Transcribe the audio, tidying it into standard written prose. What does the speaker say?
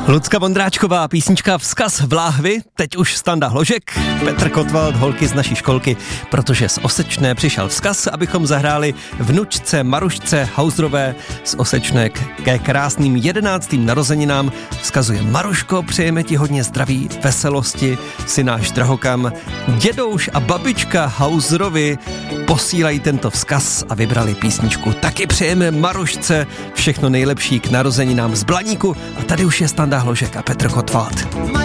Lucka Vondráčková, písnička Vzkaz v láhvi, teď už Standa Hložek, Petr Kotwald, holky z naší školky, protože z Osečné přišel vzkaz, abychom zahráli vnučce Marušce Hausrové z Osečné ke krásným 11. narozeninám. Vzkazuje: Maruško, přejeme ti hodně zdraví, veselosti, si náš drahokam. Dědouš a babička Hausrovi posílají tento vzkaz a vybrali písničku. Taky přejeme Marušce všechno nejlepší k narozeninám z Blaníku a tady už je Standa Hložek a Petr Kotwald.